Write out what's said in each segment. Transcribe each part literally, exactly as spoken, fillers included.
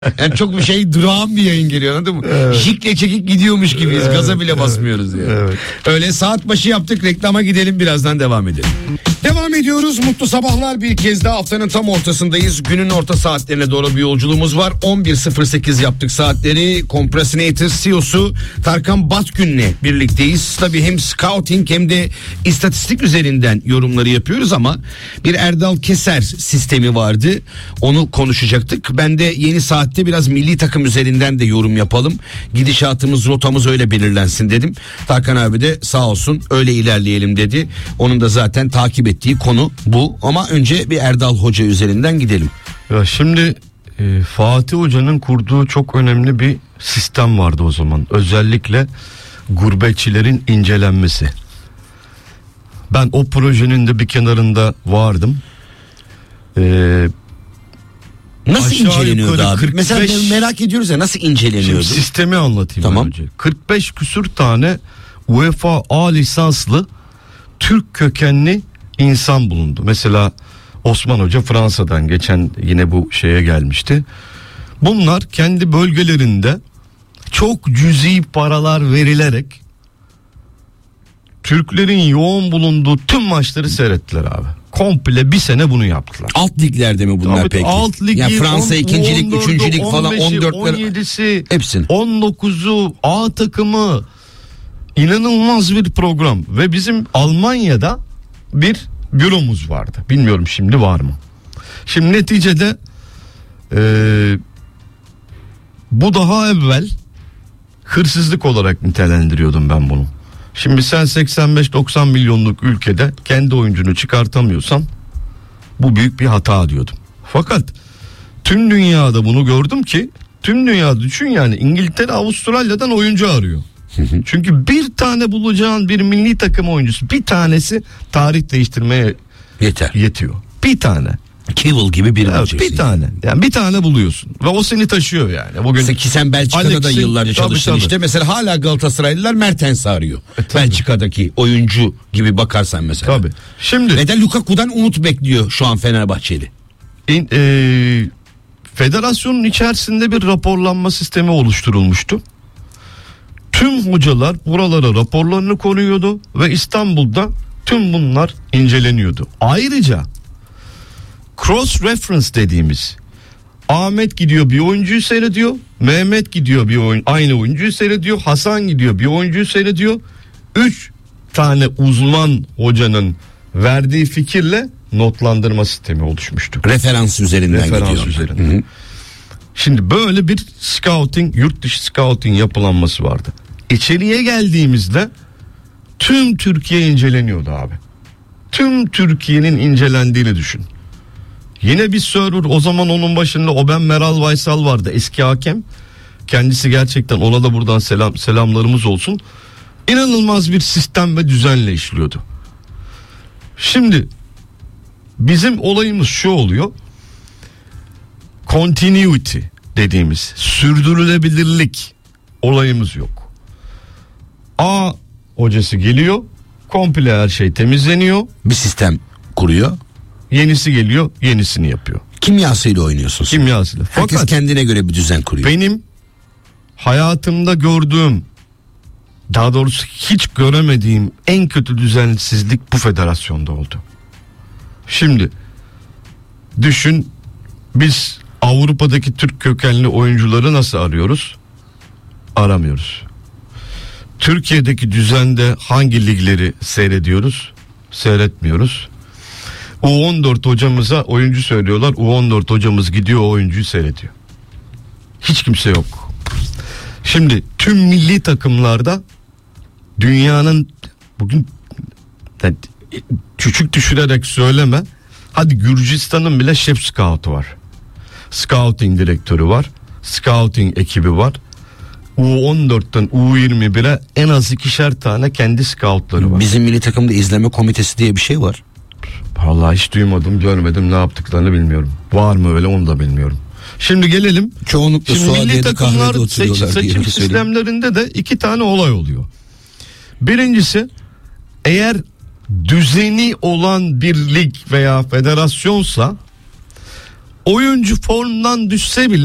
Yani çok bir şey durağan bir yayın geliyor, anladın mı? Evet. Jikle çekik gidiyormuş gibiyiz. Evet, Gaza bile evet, basmıyoruz yani. evet. Öyle saat başı yaptık, reklama gidelim, birazdan devam edelim. Devam ediyoruz. Mutlu sabahlar, bir kez daha haftanın tam ortasındayız. Günün orta saatlerine doğru bir yolculuğumuz var. on bir sıfır sekiz yaptık saatleri. Compressinator C E O'su Tarkan Batgün'le birlikteyiz. Tabii hem scouting hem de istatistik üzerinden yorumları yapıyoruz ama bir Erdal Keser sistemi vardı. Onu konuşacaktık. Ben de yeni saatte biraz milli takım üzerinden de yorum yapalım. Gidişatımız, rotamız öyle belirlensin dedim. Tarkan abi de sağ olsun öyle ilerleyelim dedi. Onun da zaten takip ettiği konu bu. Ama önce bir Erdal Hoca üzerinden gidelim. Ya şimdi e, Fatih Hoca'nın kurduğu çok önemli bir sistem vardı o zaman. Özellikle gurbetçilerin incelenmesi. Ben o projenin de bir kenarında vardım. Eee Nasıl inceleniyordu abi? kırk beş Mesela merak ediyoruz ya, nasıl inceleniyordu? Şimdi sistemi anlatayım tamam. önce. kırk beş küsür tane UEFA A lisanslı Türk kökenli insan bulundu. Mesela Osman Hoca Fransa'dan geçen yine bu şeye gelmişti. Bunlar kendi bölgelerinde çok cüzi paralar verilerek Türklerin yoğun bulunduğu tüm maçları seyrettiler abi. Komple bir sene bunu yaptılar. Alt liglerde mi bunlar Tabii, peki? alt ligi, ya Fransa on, ikinci lig, on dördü, üçüncü lig falan, on dörtler. on yedisi, hepsini. on dokuzu A takımı, inanılmaz bir program ve bizim Almanya'da bir büromuz vardı. Bilmiyorum şimdi var mı? Şimdi neticede ee, bu daha evvel hırsızlık olarak nitelendiriyordum ben bunu. Şimdi sen seksen beş doksan milyonluk ülkede kendi oyuncunu çıkartamıyorsan bu büyük bir hata diyordum. Fakat tüm dünyada bunu gördüm ki, tüm dünya düşün yani, İngiltere Avustralya'dan oyuncu arıyor. Çünkü bir tane bulacağın bir milli takım oyuncusu, bir tanesi tarih değiştirmeye yeter. Yetiyor. Bir tane. Kivil gibi bir evet, bir tane. Yani bir tane buluyorsun ve o seni taşıyor yani. Bugün ki sen Belçika'da Alex'in, da yıllarca çalıştın işte. Mesela hala Galatasaraylılar Mertens'i arıyor. E, Belçika'daki oyuncu gibi bakarsan mesela. Tabii. Şimdi ve de Lukaku'dan umut bekliyor şu an Fenerbahçeli. In, e, federasyonun içerisinde bir raporlanma sistemi oluşturulmuştu. Tüm hocalar buralara raporlarını konuyordu ve İstanbul'da tüm bunlar inceleniyordu. Ayrıca cross reference dediğimiz, Ahmet gidiyor bir oyuncuyu seyrediyor, Mehmet gidiyor bir oyun aynı oyuncuyu seyrediyor, Hasan gidiyor bir oyuncuyu seyrediyor. Üç tane uzman hocanın verdiği fikirle notlandırma sistemi oluşmuştu. Referans üzerinden Referans gidiyor. üzerinden. Hı hı. Şimdi böyle bir scouting, yurt dışı scouting yapılanması vardı. İçeriye geldiğimizde tüm Türkiye inceleniyordu abi. Tüm Türkiye'nin incelendiğini düşün. Yine bir server, o zaman onun başında Oben Meral Vaysal vardı, eski hakem. Kendisi gerçekten, ona da buradan selam selamlarımız olsun. İnanılmaz bir sistem ve düzenle işliyordu. Şimdi bizim olayımız şu oluyor. Continuity dediğimiz sürdürülebilirlik olayımız yok. A hocası geliyor, komple her şey temizleniyor. Bir sistem kuruyor. Yenisi geliyor, yenisini yapıyor. Kimyasıyla oynuyorsun. Kimyasıyla. Herkes Fakat kendine göre bir düzen kuruyor. benim hayatımda gördüğüm, daha doğrusu hiç göremediğim en kötü düzensizlik bu federasyonda oldu. Şimdi düşün, biz Avrupa'daki Türk kökenli oyuncuları nasıl arıyoruz? Aramıyoruz. Türkiye'deki düzende hangi ligleri seyrediyoruz? Seyretmiyoruz. U on dört hocamıza oyuncu söylüyorlar. U on dört hocamız gidiyor, o oyuncuyu seyrediyor. Hiç kimse yok. Şimdi tüm milli takımlarda dünyanın, bugün yani küçük düşürerek söyleme, hadi Gürcistan'ın bile şef scout'u var. Scouting direktörü var. Scouting ekibi var. U on dörtten U yirmi bire en az ikişer tane kendi scoutları var. Bizim milli takımda izleme komitesi diye bir şey var. Vallahi hiç duymadım, görmedim, ne yaptıklarını bilmiyorum. Var mı öyle, onu da bilmiyorum. Şimdi gelelim. Çoğunlukla Şimdi milli takımlar seç, seçim söyleyeyim. sistemlerinde de iki tane olay oluyor. Birincisi, eğer düzeni olan bir lig veya federasyonsa oyuncu formdan düşse bile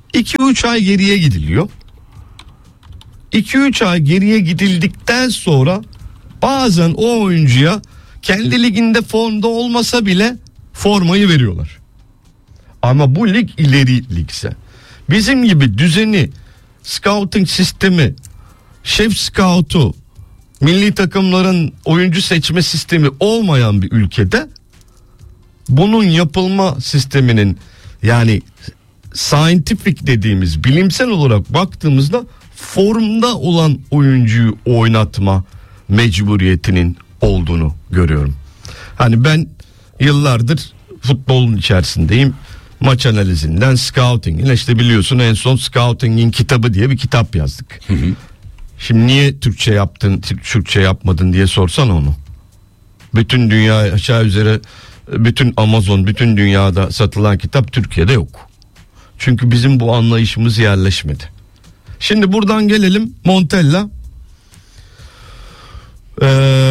iki üç ay geriye gidiliyor. iki üç ay geriye gidildikten sonra bazen o oyuncuya kendi liginde formda olmasa bile formayı veriyorlar. Ama bu lig ileri ligse, bizim gibi düzeni, scouting sistemi, şef scoutu, milli takımların oyuncu seçme sistemi olmayan bir ülkede bunun yapılma sisteminin, yani scientific dediğimiz bilimsel olarak baktığımızda formda olan oyuncuyu oynatma mecburiyetinin olduğunu görüyorum. Hani ben yıllardır futbolun içerisindeyim. Maç analizinden scouting'ine, işte biliyorsun en son Scouting'in kitabı diye bir kitap yazdık. Hı hı. Şimdi niye Türkçe yaptın, Türkçe yapmadın diye sorsan onu. Bütün dünya aşağı yukarı, bütün Amazon, bütün dünyada satılan kitap Türkiye'de yok. Çünkü bizim bu anlayışımız yerleşmedi. Şimdi buradan gelelim Montella. Ee,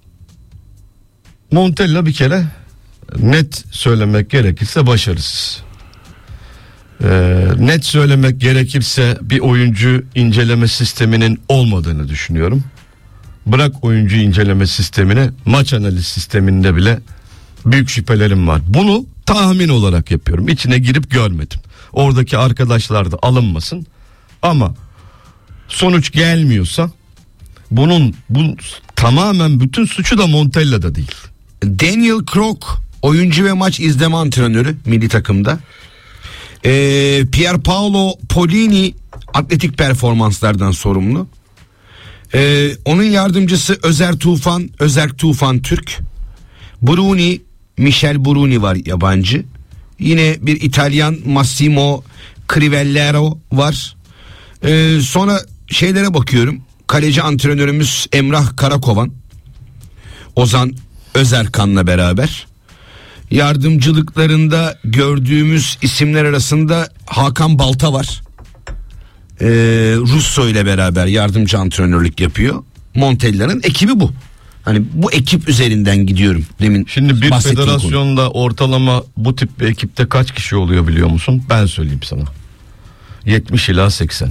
Montella bir kere net söylemek gerekirse başarısız. Ee, net söylemek gerekirse bir oyuncu inceleme sisteminin olmadığını düşünüyorum. Bırak oyuncu inceleme sistemini, maç analiz sisteminde bile büyük şüphelerim var. Bunu tahmin olarak yapıyorum. İçine girip görmedim. Oradaki arkadaşlar da alınmasın. Ama sonuç gelmiyorsa bunun bu tamamen bütün suçu da Montella'da değil. Daniel Krok oyuncu ve maç izleme antrenörü milli takımda. Ee, Pierpaolo Polini atletik performanslardan sorumlu. Ee, onun yardımcısı Özer Tufan, Özerk Tufan Türk. Bruni, Michel Bruni var yabancı. Yine bir İtalyan Massimo Crivellaro var. Ee, sonra şeylere bakıyorum. Kaleci antrenörümüz Emrah Karakovan, Ozan Özerkan'la beraber. Yardımcılıklarında gördüğümüz isimler arasında Hakan Balta var. Ee, Russo ile beraber yardımcı antrenörlük yapıyor. Montella'nın ekibi bu. Hani bu ekip üzerinden gidiyorum. Demin şimdi bir federasyonda konu. Ortalama bu tip bir ekipte kaç kişi oluyor biliyor musun? Ben söyleyeyim sana. yetmiş ila seksen.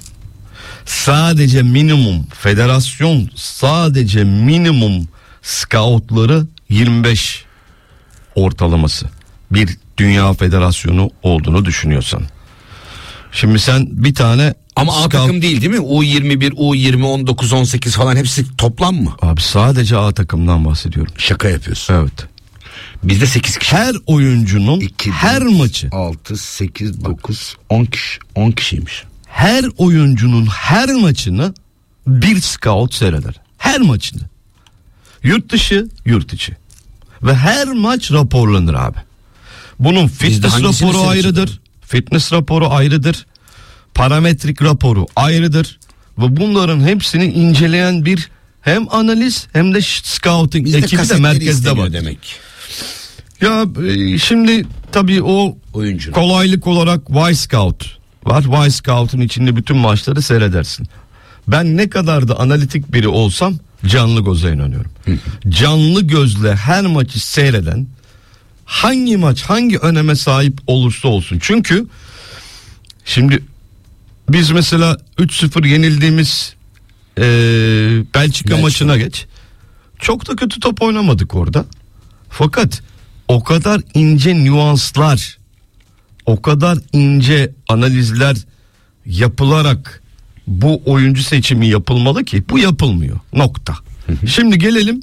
Sadece minimum federasyon sadece minimum scoutları yirmi beş ortalaması. Bir dünya federasyonu olduğunu düşünüyorsan. Şimdi sen bir tane ama A takım değil değil mi? U yirmi bir, U yirmi, on dokuz, on sekiz falan hepsi toplam mı? Abi sadece A takımdan bahsediyorum. Şaka yapıyorsun. Evet. Bizde sekiz kişi. Her oyuncunun iki, her dört, maçı altı, sekiz, dokuz, on kişi. on kişiymiş. Her oyuncunun her maçını bir scout seyreder. Her maçını. Yurt dışı, yurt içi. Ve her maç raporlanır abi. Bunun fitness raporu ayrıdır. Fitness raporu ayrıdır. Parametrik raporu ayrıdır. Ve bunların hepsini inceleyen bir hem analiz hem de scouting bizde ekibi de merkezde var. Demek. Ya e, şimdi tabii o oyuncu kolaylık olarak Y-Scout var. Y-Scout'un içinde bütün maçları seyredersin. Ben ne kadar da analitik biri olsam canlı göze inanıyorum. Canlı gözle her maçı seyreden, hangi maç hangi öneme sahip olursa olsun. Çünkü şimdi biz mesela üç sıfır yenildiğimiz e, Belçika, Belçika maçına geç. Çok da kötü top oynamadık orada. Fakat o kadar ince nüanslar, o kadar ince analizler yapılarak bu oyuncu seçimi yapılmalı ki bu yapılmıyor. Nokta. Hı hı. Şimdi gelelim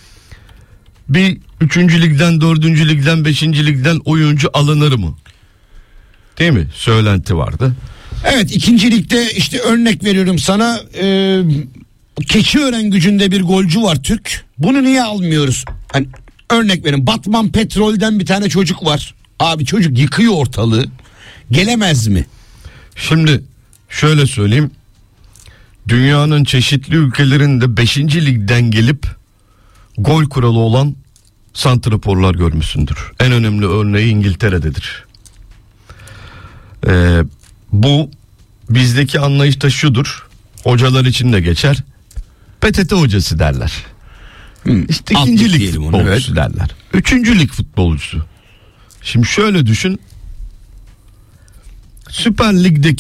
bir üçüncü ligden, dördüncü ligden, beşinci ligden oyuncu alınır mı? Değil mi? Söylenti vardı. Evet, ikinci ligde işte örnek veriyorum sana, e, Keçiören Gücü'nde bir golcü var Türk. Bunu niye almıyoruz? Hani örnek verin, Batman Petrol'den bir tane çocuk var. Abi çocuk yıkıyor ortalığı. Gelemez mi? Şimdi şöyle söyleyeyim. Dünyanın çeşitli ülkelerinde beşinci ligden gelip gol kralı olan santraforlar görmüşsündür. En önemli örneği İngiltere'dedir. Ee, bu bizdeki anlayış da şudur. Hocalar için de geçer. P T T hocası derler. Hmm, işte ikinci lig futbolcusu onu, evet. derler. Üçüncü lig futbolcusu. Şimdi şöyle düşün. Süper Lig'deki